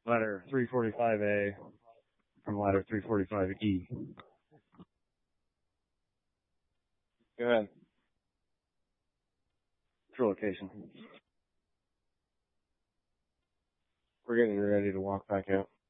ladder 345A from ladder 345E. Go ahead. True location. We're getting ready to walk back out.